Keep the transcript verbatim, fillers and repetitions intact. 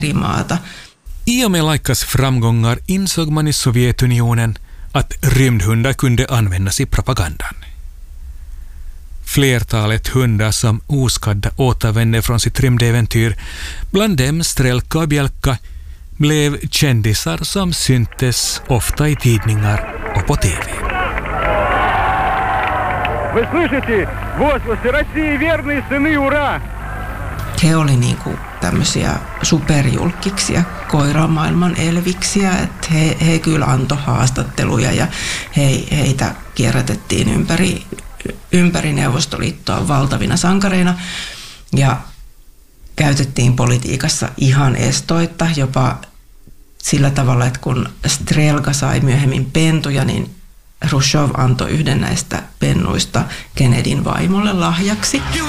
maata. I och med Laikas framgångar insåg man i Sovjetunionen att rymdhundar kunde användas i propagandan. Flertalet hundar som oskadda återvände från sitt rymdäventyr, bland dem Strelka och Bjelka, blev kändisar som syntes ofta i tidningar och på T V. Вы слышите? Возгласы России верные сыны, ура! He oli niinku tämmöisiä superjulkkiksia, koiramaailman elviksiä, että he, he kyllä antoi haastatteluja ja he, heitä kierrätettiin ympäri, ympäri Neuvostoliittoa valtavina sankareina ja käytettiin politiikassa ihan estoitta, jopa sillä tavalla, että kun Strelka sai myöhemmin pentuja, niin Hrushchev antoi yhden näistä pennuista Kennedyn vaimolle lahjaksi.